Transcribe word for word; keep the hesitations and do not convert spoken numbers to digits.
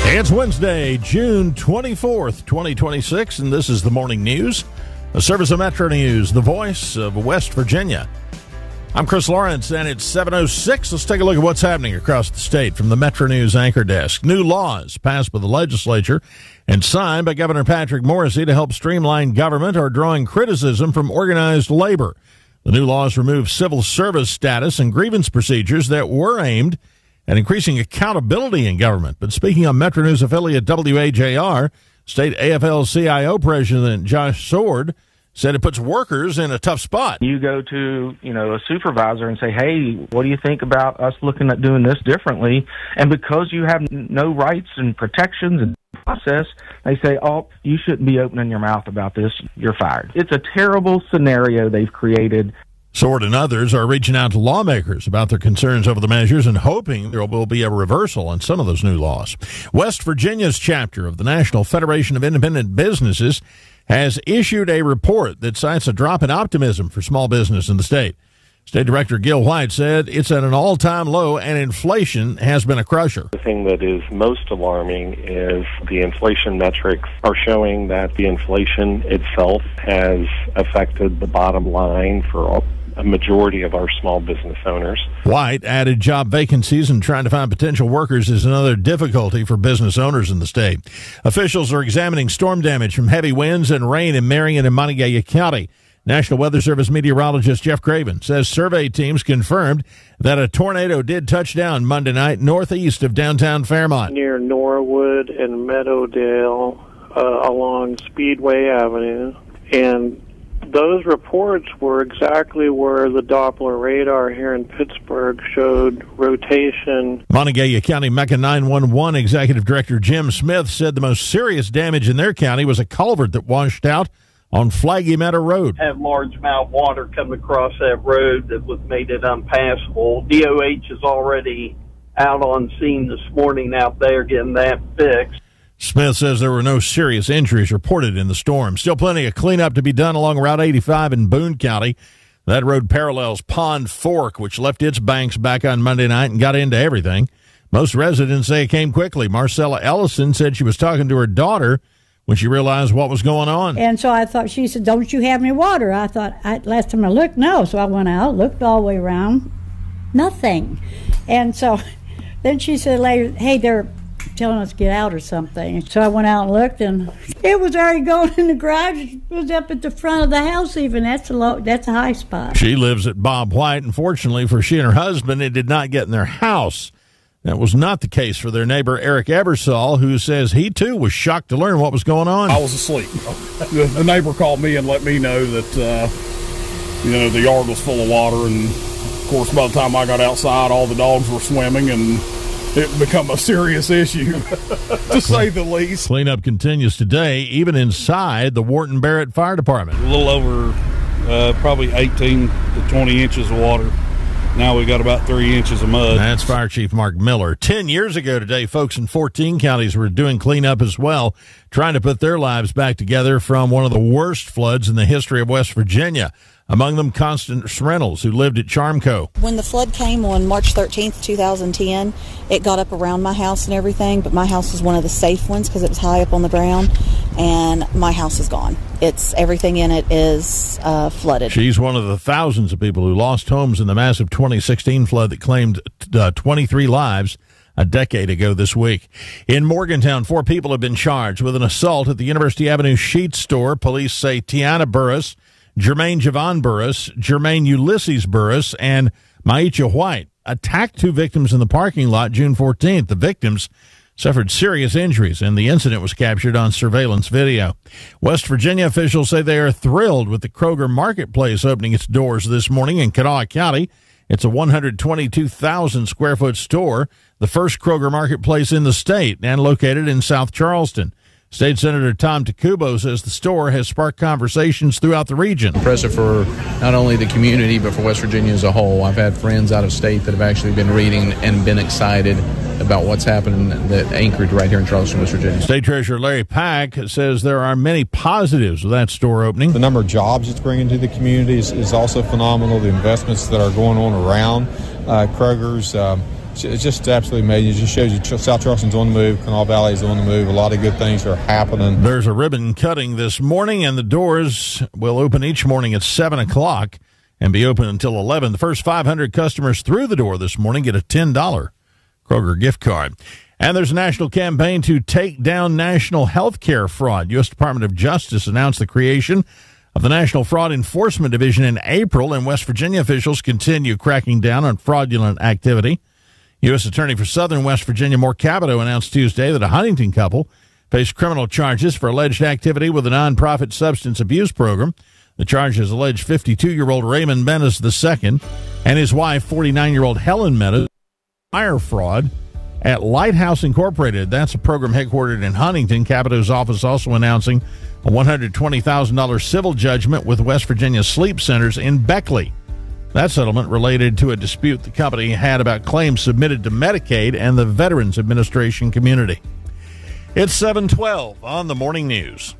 It's Wednesday, June twenty-fourth, twenty twenty-six, and this is the Morning News, a service of Metro News, the voice of West Virginia. I'm Chris Lawrence, and it's seven oh six. Let's take a look at what's happening across the state from the Metro News anchor desk. New laws passed by the legislature and signed by Governor Patrick Morrisey to help streamline government are drawing criticism from organized labor. The new laws remove civil service status and grievance procedures that were aimed and increasing accountability in government. But speaking on Metro News affiliate W A J R, State A F L C I O President Josh Sword said it puts workers in a tough spot. You go to, you know, a supervisor and say, hey, what do you think about us looking at doing this differently? And because you have no rights and protections and process, they say, oh, you shouldn't be opening your mouth about this. You're fired. It's a terrible scenario they've created. Sword and others are reaching out to lawmakers about their concerns over the measures and hoping there will be a reversal on some of those new laws. West Virginia's chapter of the National Federation of Independent Businesses has issued a report that cites a drop in optimism for small business in the state. State Director Gil White said it's at an all-time low and inflation has been a crusher. The thing that is most alarming is the inflation metrics are showing that the inflation itself has affected the bottom line for all a majority of our small business owners. White added job vacancies and trying to find potential workers is another difficulty for business owners in the state. Officials are examining storm damage from heavy winds and rain in Marion and Montague County. National Weather Service meteorologist Jeff Craven says survey teams confirmed that a tornado did touch down Monday night northeast of downtown Fairmont. Near Norwood and Meadowdale uh, along Speedway Avenue, and those reports were exactly where the Doppler radar here in Pittsburgh showed rotation. Montague County Mecca nine one one Executive Director Jim Smith said the most serious damage in their county was a culvert that washed out on Flaggy Meadow Road. Have large amount of water come across that road that was made it unpassable. D O H is already out on scene this morning out there getting that fixed. Smith says there were no serious injuries reported in the storm. Still plenty of cleanup to be done along Route eighty-five in Boone County. That road parallels Pond Fork, which left its banks back on Monday night and got into everything. Most residents say it came quickly. Marcella Ellison said she was talking to her daughter when she realized what was going on. And so I thought, she said, don't you have any water? I thought, I, last time I looked, no. So I went out, looked all the way around, nothing. And so then she said later, hey, they're telling us to get out or something. So I went out and looked, and it was already going in the garage. It was up at the front of the house even. That's a low, that's a high spot. She lives at Bob White, and fortunately for she and her husband, it did not get in their house. That was not the case for their neighbor, Eric Ebersol, who says he, too, was shocked to learn what was going on. I was asleep. the, the neighbor called me and let me know that, uh, you know, the yard was full of water. And, of course, by the time I got outside, all the dogs were swimming, and it become a serious issue, to say the least. Cleanup continues today, even inside the Wharton Barrett Fire Department. A little over uh, probably eighteen to twenty inches of water. Now we got about three inches of mud. That's Fire Chief Mark Miller. Ten years ago today, folks in fourteen counties were doing cleanup as well, trying to put their lives back together from one of the worst floods in the history of West Virginia. Among them, Constance Reynolds, who lived at Charmco. When the flood came on March thirteenth, twenty ten, it got up around my house and everything, but my house was one of the safe ones because it was high up on the ground, and my house is gone. It's everything in it is uh, flooded. She's one of the thousands of people who lost homes in the massive twenty sixteen flood that claimed uh, twenty-three lives a decade ago this week. In Morgantown, four people have been charged with an assault at the University Avenue Sheet Store. Police say Tiana Burris, Jermaine Javon Burris, Jermaine Ulysses Burris, and Maicha White attacked two victims in the parking lot June fourteenth. The victims suffered serious injuries, and the incident was captured on surveillance video. West Virginia officials say they are thrilled with the Kroger Marketplace opening its doors this morning in Kanawha County. It's a one hundred twenty-two thousand square foot store, the first Kroger Marketplace in the state, and located in South Charleston. State Senator Tom Takubo says the store has sparked conversations throughout the region. Impressive for not only the community, but for West Virginia as a whole. I've had friends out of state that have actually been reading and been excited about what's happening that anchored right here in Charleston, West Virginia. State Treasurer Larry Pack says there are many positives with that store opening. The number of jobs it's bringing to the community is, is also phenomenal. The investments that are going on around uh, Kroger's, um, It's just absolutely amazing. It just shows you South Charleston's on the move, Kanawha Valley is on the move. A lot of good things are happening. There's a ribbon cutting this morning, and the doors will open each morning at seven o'clock and be open until eleven. The first five hundred customers through the door this morning get a ten dollars Kroger gift card. And there's a national campaign to take down national health care fraud. U S Department of Justice announced the creation of the National Fraud Enforcement Division in April, and West Virginia officials continue cracking down on fraudulent activity. U S Attorney for Southern West Virginia, Mark Capito, announced Tuesday that a Huntington couple faced criminal charges for alleged activity with a nonprofit substance abuse program. The charges allege fifty-two-year-old Raymond Menace the second and his wife, forty-nine-year-old Helen Menace, wire fraud at Lighthouse Incorporated. That's a program headquartered in Huntington. Capito's office also announcing a one hundred twenty thousand dollars civil judgment with West Virginia Sleep Centers in Beckley. That settlement related to a dispute the company had about claims submitted to Medicaid and the Veterans Administration community. It's seven twelve on the Morning News.